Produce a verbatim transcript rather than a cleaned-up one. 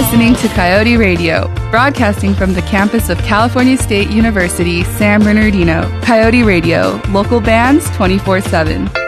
listening to Coyote Radio, broadcasting from the campus of California State University, San Bernardino. Coyote Radio, local bands twenty-four seven.